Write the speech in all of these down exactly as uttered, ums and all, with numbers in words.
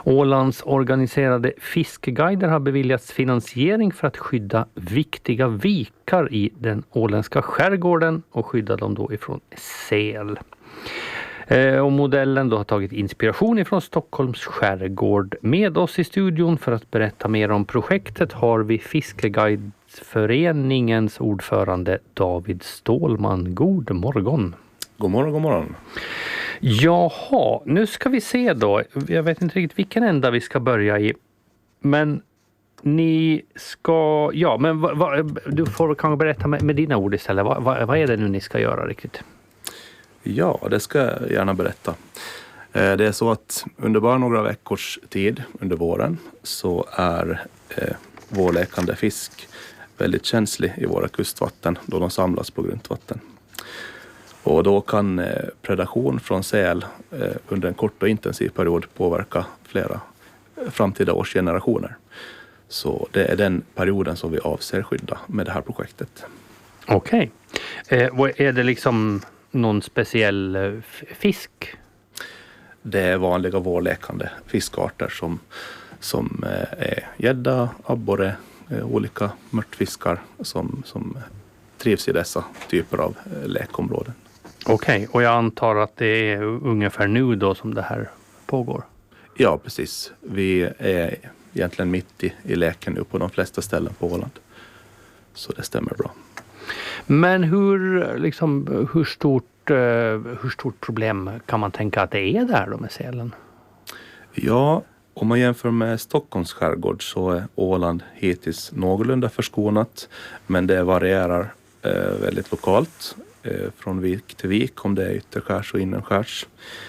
Ålands organiserade fiskeguider har beviljats finansiering för att skydda viktiga vikar i den åländska skärgården och skydda dem då ifrån säl. Och modellen då har tagit inspiration ifrån Stockholms skärgård. Med oss i studion för att berätta mer om projektet har vi Fiskeguideföreningens ordförande David Stålman. God morgon. God morgon, god morgon. Jaha, nu ska vi se då. Jag vet inte riktigt vilken ända vi ska börja i. Men ni ska... Ja, men va, va, du får kanske berätta med, med dina ord istället. Va, va, vad är det nu ni ska göra riktigt? Ja, det ska jag gärna berätta. Det är så att under bara några veckors tid under våren så är eh, vårlekande fisk väldigt känslig i våra kustvatten då de samlas på grundvatten. Och då kan eh, predation från säl eh, under en kort och intensiv period påverka flera framtida årsgenerationer. Så det är den perioden som vi avser skydda med det här projektet. Okej. Eh, är det liksom någon speciell fisk? Det är vanliga vårlekande fiskarter som, som är gädda, abborre, olika mörtfiskar som, som trivs i dessa typer av lekområden. Okej, och jag antar att det är ungefär nu då som det här pågår? Ja, precis. Vi är egentligen mitt i, i leken nu på de flesta ställen på Åland. Så det stämmer bra. Men hur, liksom, hur, stort, hur stort problem kan man tänka att det är där då med sälen? Ja, om man jämför med Stockholms skärgård så är Åland hittills någorlunda förskonat. Men det varierar eh, väldigt lokalt. Eh, från vik till vik om det är ytterskärs och innerskärs.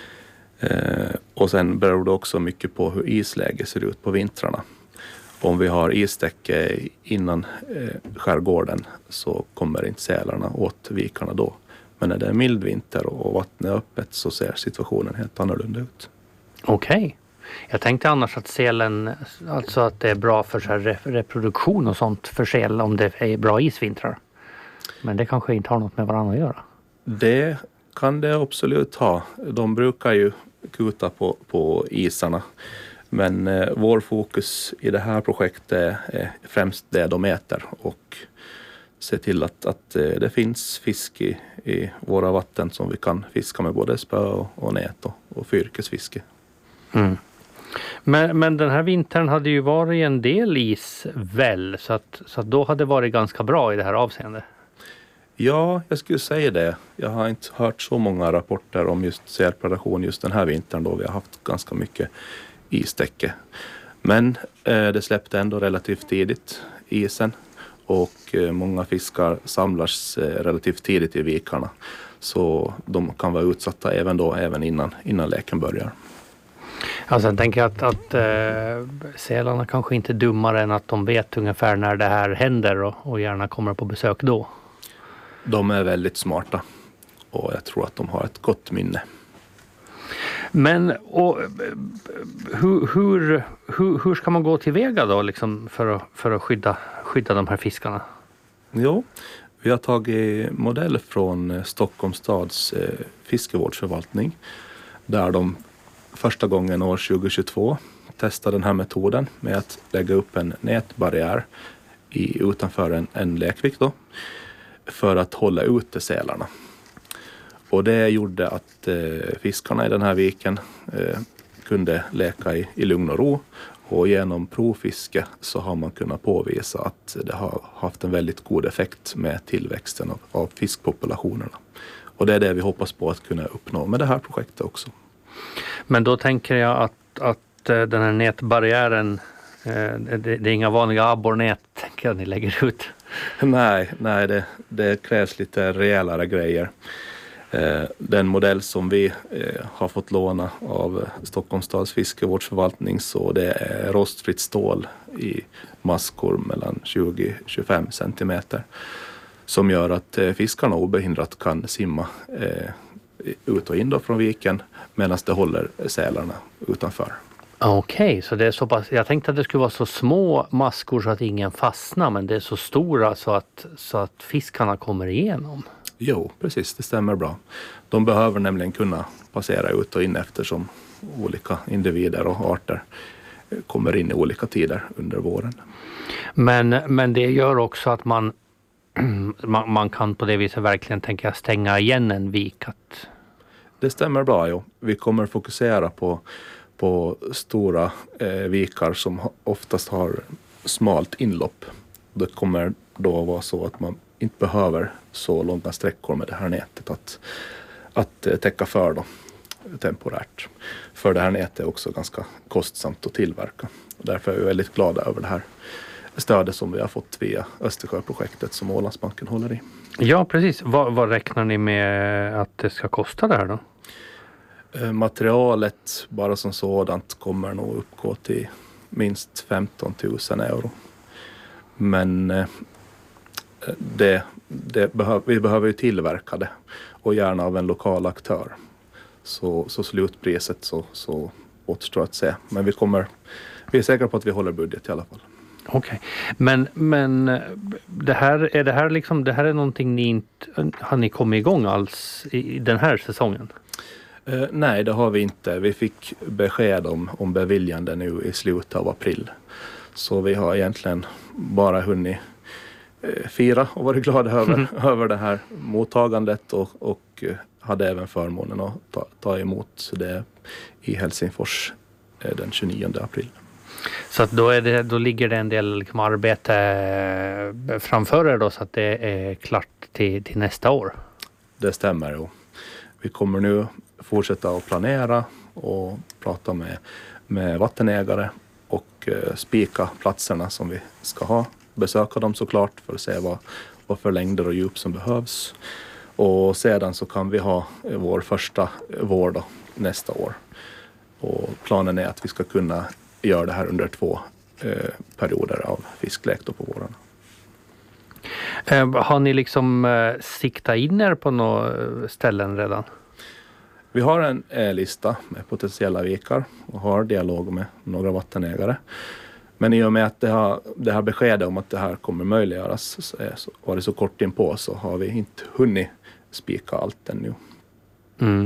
Eh, och sen beror det också mycket på hur isläget ser ut på vintrarna. Om vi har istäcke innan eh, skärgården så kommer inte sälarna åt vikarna då. Men när det är mild vinter och vattnet är öppet så ser situationen helt annorlunda ut. Okej. Okay. Jag tänkte annars att sälen, alltså att det är bra för så här reproduktion och sånt för säl om det är bra isvintrar. Men det kanske inte har något med varandra att göra. Det kan det absolut ha. De brukar ju kuta på, på isarna. Men eh, vår fokus i det här projektet är främst det de äter och se till att, att eh, det finns fisk i, i våra vatten som vi kan fiska med både spö och, och nät och, och fyrkesfiske. Mm. Men, men den här vintern hade ju varit en del is väl så att, så att då hade det varit ganska bra i det här avseendet. Ja, jag skulle säga det. Jag har inte hört så många rapporter om just sälpredation just den här vintern då vi har haft ganska mycket istäcke. Men eh, det släppte ändå relativt tidigt isen och eh, många fiskar samlas eh, relativt tidigt i vikarna. Så de kan vara utsatta även då, även innan, innan leken börjar. Alltså jag tänker att, att eh, sälarna kanske inte är dummare än att de vet ungefär när det här händer och, och gärna kommer på besök då. De är väldigt smarta och jag tror att de har ett gott minne. Men och, hur, hur, hur, hur ska man gå tillväga då liksom för att, för att skydda, skydda de här fiskarna? Jo, vi har tagit modell från Stockholms stads eh, fiskevårdsförvaltning där de första gången år tjugohundratjugotvå testade den här metoden med att lägga upp en nätbarriär i, utanför en, en lekvik då, för att hålla ute sälarna. Och det gjorde att eh, fiskarna i den här viken eh, kunde leka i, i lugn och ro. Och genom provfiske så har man kunnat påvisa att det har haft en väldigt god effekt med tillväxten av, av fiskpopulationerna. Och det är det vi hoppas på att kunna uppnå med det här projektet också. Men då tänker jag att, att den här nätbarriären, eh, det, det är inga vanliga abborrnät tänker jag ni lägger ut. Nej, nej det, det krävs lite rejälare grejer. Den modell som vi har fått låna av Stockholms stads fiskevårdsförvaltning så det är rostfritt stål i maskor mellan tjugo till tjugofem centimeter som gör att fiskarna obehindrat kan simma ut och in då från viken medan det håller sälarna utanför. Okej, okay, så det är så pass, jag tänkte att det skulle vara så små maskor så att ingen fastnar men det är så stora så att, så att fiskarna kommer igenom. Jo, precis, det stämmer bra. De behöver nämligen kunna passera ut och in eftersom olika individer och arter kommer in i olika tider under våren. Men, men det gör också att man, man, man kan på det viset verkligen tänka stänga igen en vik. Att... Det stämmer bra, jo. Vi kommer fokusera på, på stora eh, vikar som oftast har smalt inlopp. Det kommer då vara så att man inte behöver så långa sträckor med det här nätet att, att eh, täcka för då, temporärt. För det här nätet är också ganska kostsamt att tillverka. Och därför är vi väldigt glada över det här stödet som vi har fått via Östersjöprojektet som Ålandsbanken håller i. Ja, precis. Vad, vad räknar ni med att det ska kosta det här då? Eh, materialet bara som sådant kommer nog uppgå till minst femton tusen euro. Men eh, det, det behöv, vi behöver ju tillverka det och gärna av en lokal aktör. Så, så slutpriset så, så återstår att se. Men vi, kommer, vi är säkra på att vi håller budget i alla fall. Okej, okay. men, men det här, är det här liksom, det här är någonting ni inte, har ni kommit igång alls i den här säsongen? Eh, nej, det har vi inte. Vi fick besked om, om beviljande nu i slutet av april. Så vi har egentligen bara hunnit eh, fira och varit glada över, mm. över det här mottagandet och, och eh, hade även förmånen att ta, ta emot det i Helsingfors eh, den tjugonionde april. Så att då, är det, då ligger det en del liksom arbete framför er då, så att det är klart till, till nästa år? Det stämmer ju. Vi kommer nu fortsätta att planera och prata med, med vattenägare och eh, spika platserna som vi ska ha. Besöka dem såklart för att se vad, vad för längder och djup som behövs. Och sedan så kan vi ha vår första vår då, nästa år. Och planen är att vi ska kunna göra det här under två eh, perioder av fisklek då på våren. Eh, har ni liksom eh, siktat in er på några ställen redan? Vi har en eh, lista med potentiella vikar och har dialog med några vattenägare. Men i och med att det har, det här beskedet om att det här kommer möjliggöras så, så var det så kort in på så har vi inte hunnit spika allt ännu. Mm.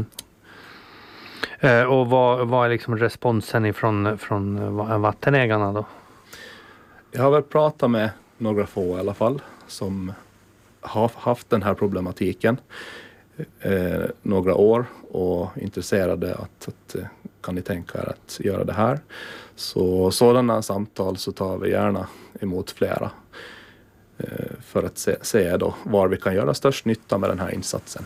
Eh, och vad, vad är liksom responsen ifrån från vattenägarna då? Jag har väl pratat med några få i alla fall som har haft den här problematiken eh, några år och intresserade att, att kan ni tänka er att göra det här. Så sådana samtal så tar vi gärna emot flera eh, för att se, se då var vi kan göra störst nytta med den här insatsen.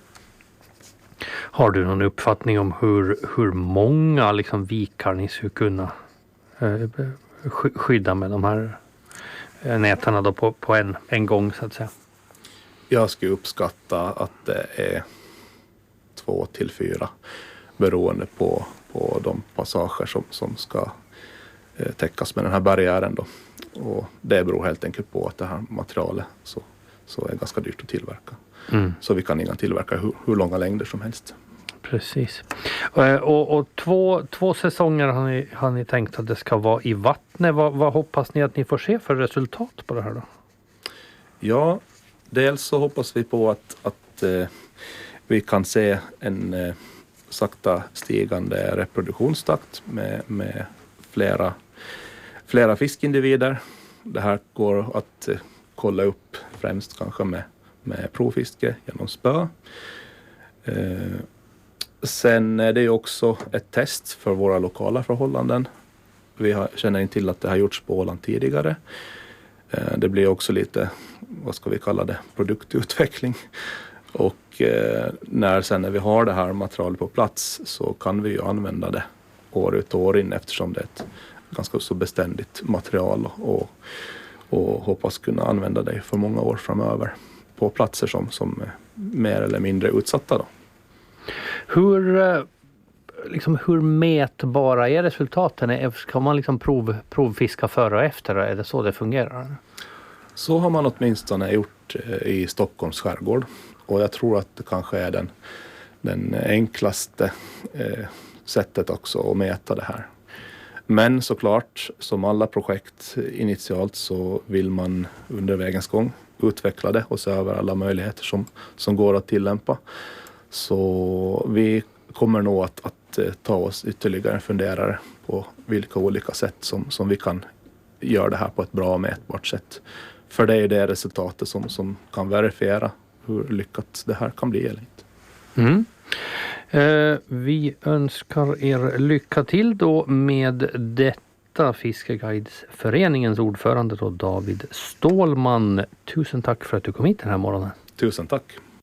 Har du någon uppfattning om hur, hur många liksom vikar ni skulle kunna eh, skydda med de här nätarna då på, på en, en gång så att säga? Jag skulle uppskatta att det är två till fyra beroende på, på de passager som, som ska eh, täckas med den här barriären då. Och det beror helt enkelt på att det här materialet så, så är ganska dyrt att tillverka. Mm. Så vi kan inga tillverka hur, hur långa längder som helst. Precis. Och, och, och två, två säsonger har ni, har ni tänkt att det ska vara i vattnet. Vad, vad hoppas ni att ni får se för resultat på det här då? Ja, dels så hoppas vi på att, att eh, vi kan se en eh, sakta stigande reproduktionstakt med, med flera, flera fiskindivider. Det här går att eh, kolla upp främst kanske med, med provfiske genom spö. Eh, sen är det ju också ett test för våra lokala förhållanden. Vi har, känner inte till att det har gjorts på Åland tidigare. Eh, det blir också lite, vad ska vi kalla det, produktutveckling. Och eh, när sen när vi har det här materialet på plats så kan vi ju använda det år ut och år in eftersom det är ett ganska så beständigt material och, och hoppas kunna använda det för många år framöver på platser som, som är mer eller mindre utsatta då. Hur, liksom, hur mätbara är resultaten? Ska man liksom prov, provfiska före och efter? Är det så det fungerar? Så har man åtminstone gjort i Stockholms skärgård. Och jag tror att det kanske är den, den enklaste eh, sättet också att mäta det här. Men såklart, som alla projekt initialt så vill man under vägens gång utveckla det och se över alla möjligheter som, som går att tillämpa. Så vi kommer nog att, att att eh, ta oss ytterligare en funderare på vilka olika sätt som, som vi kan göra det här på ett bra och mätbart sätt. För det är det resultatet som, som kan verifiera hur lyckat det här kan bli eller inte. Mm. Eh, vi önskar er lycka till då med detta. Fiskeguidesföreningens ordförande då, David Stålman. Tusen tack för att du kom hit den här morgonen. Tusen tack.